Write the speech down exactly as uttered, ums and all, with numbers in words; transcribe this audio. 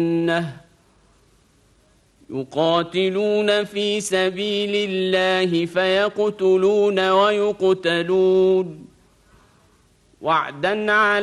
يقاتلون في سبيل الله فيقتلون ويقتلون وعدا على